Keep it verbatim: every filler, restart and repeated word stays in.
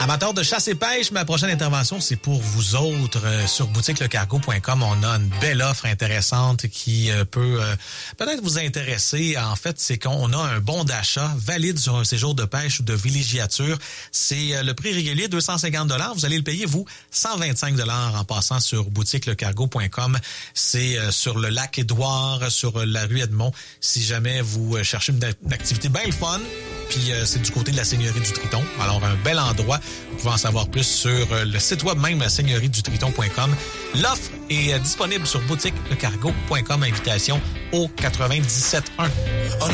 Amateurs de chasse et pêche, ma prochaine intervention, c'est pour vous autres. Euh, sur boutique le cargo point com, on a une belle offre intéressante qui euh, peut euh, peut-être vous intéresser. En fait, c'est qu'on a un bon d'achat valide sur un séjour de pêche ou de villégiature. C'est euh, le prix régulier, deux cent cinquante dollars. Vous allez le payer, vous, cent vingt-cinq dollars en passant sur boutique le cargo point com. C'est euh, sur le lac Édouard, sur euh, la rue Edmond. Si jamais vous euh, cherchez une, une activité bien le fun, puis euh, c'est du côté de la Seigneurie du Triton. Alors, un bel endroit. Vous pouvez en savoir plus sur euh, le site web même, seigneurie du triton point com. L'offre est euh, disponible sur boutique le cargo point com. Invitation au quatre-vingt-dix-sept un.